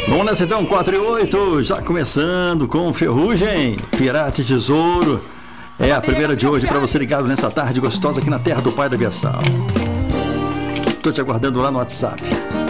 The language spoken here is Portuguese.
Vamos nessa então, 4 e 8, já começando com Ferrugem, Pirata e Tesouro. É a primeira de hoje para você ligado nessa tarde gostosa aqui na terra do pai da aviação. Tô te aguardando lá no WhatsApp.